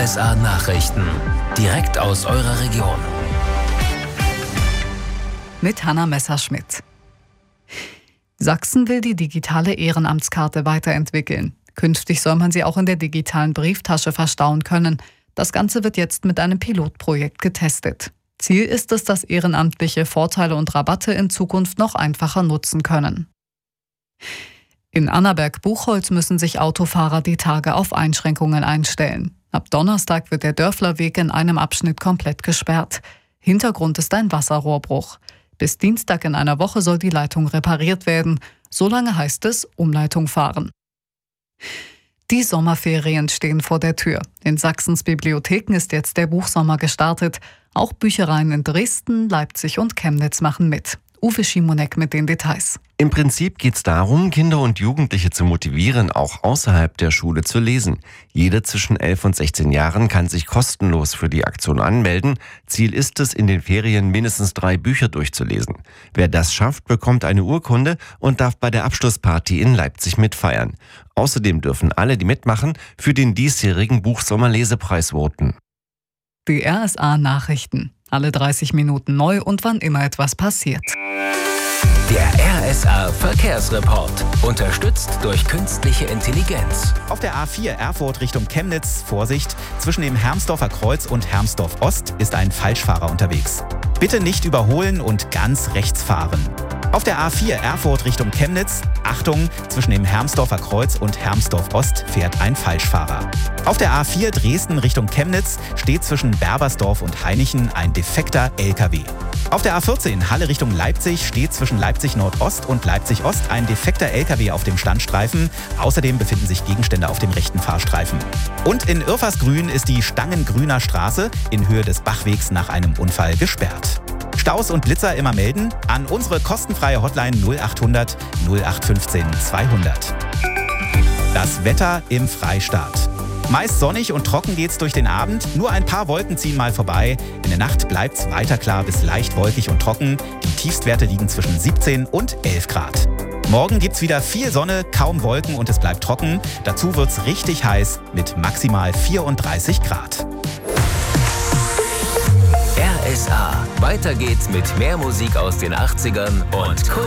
RSA Nachrichten. Direkt aus eurer Region. Mit Hanna Messerschmidt. Sachsen will die digitale Ehrenamtskarte weiterentwickeln. Künftig soll man sie auch in der digitalen Brieftasche verstauen können. Das Ganze wird jetzt mit einem Pilotprojekt getestet. Ziel ist es, dass Ehrenamtliche Vorteile und Rabatte in Zukunft noch einfacher nutzen können. In Annaberg-Buchholz müssen sich Autofahrer die Tage auf Einschränkungen einstellen. Ab Donnerstag wird der Dörflerweg in einem Abschnitt komplett gesperrt. Hintergrund ist ein Wasserrohrbruch. Bis Dienstag in einer Woche soll die Leitung repariert werden. Solange heißt es Umleitung fahren. Die Sommerferien stehen vor der Tür. In Sachsens Bibliotheken ist jetzt der Buchsommer gestartet. Auch Büchereien in Dresden, Leipzig und Chemnitz machen mit. Uwe Schimonek mit den Details. Im Prinzip geht es darum, Kinder und Jugendliche zu motivieren, auch außerhalb der Schule zu lesen. Jeder zwischen 11 und 16 Jahren kann sich kostenlos für die Aktion anmelden. Ziel ist es, in den Ferien mindestens 3 Bücher durchzulesen. Wer das schafft, bekommt eine Urkunde und darf bei der Abschlussparty in Leipzig mitfeiern. Außerdem dürfen alle, die mitmachen, für den diesjährigen Buchsommerlesepreis voten. Die RSA Nachrichten. Alle 30 Minuten neu und wann immer etwas passiert. Der RSA Verkehrsreport. Unterstützt durch künstliche Intelligenz. Auf der A4 Erfurt Richtung Chemnitz, Vorsicht, zwischen dem Hermsdorfer Kreuz und Hermsdorf Ost ist ein Falschfahrer unterwegs. Bitte nicht überholen und ganz rechts fahren. Auf der A4 Erfurt Richtung Chemnitz, Achtung, zwischen dem Hermsdorfer Kreuz und Hermsdorf Ost fährt ein Falschfahrer. Auf der A4 Dresden Richtung Chemnitz steht zwischen Berbersdorf und Hainichen ein defekter LKW. Auf der A14 Halle Richtung Leipzig steht zwischen Leipzig Nordost und Leipzig Ost ein defekter LKW auf dem Standstreifen. Außerdem befinden sich Gegenstände auf dem rechten Fahrstreifen. Und in Irfersgrün ist die Stangengrüner Straße in Höhe des Bachwegs nach einem Unfall gesperrt. Staus und Blitzer immer melden an unsere kostenfreie Hotline 0800 0815 200. Das Wetter im Freistaat. Meist sonnig und trocken geht's durch den Abend. Nur ein paar Wolken ziehen mal vorbei. In der Nacht bleibt's weiter klar bis leicht wolkig und trocken. Die Tiefstwerte liegen zwischen 17 und 11 Grad. Morgen gibt's wieder viel Sonne, kaum Wolken und es bleibt trocken. Dazu wird's richtig heiß mit maximal 34 Grad. RSA. Weiter geht's mit mehr Musik aus den 80ern und Kult.